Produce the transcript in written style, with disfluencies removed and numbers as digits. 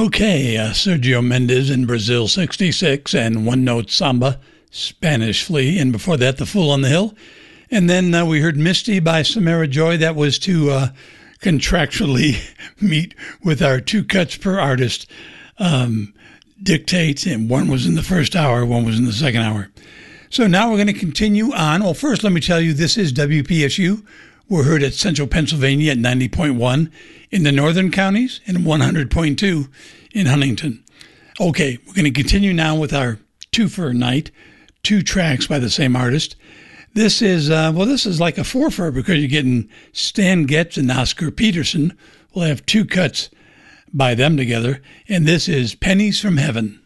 Okay, Sergio Mendes in Brazil 66 and One Note Samba, Spanish Flea. And before that, The Fool on the Hill. And then we heard Misty by Samara Joy. That was to contractually meet with our 2 cuts per artist dictates. And one was in the first hour, one was in the second hour. So now we're going to continue on. Well, first, let me tell you, this is WPSU. We're heard at Central Pennsylvania at 90.1 in the northern counties and 100.2 in Huntington. Okay, we're going to continue now with our two-fer night, 2 tracks by the same artist. This is, this is like a 4-fer because you're getting Stan Getz and Oscar Peterson. We'll have 2 cuts by them together, and this is Pennies from Heaven.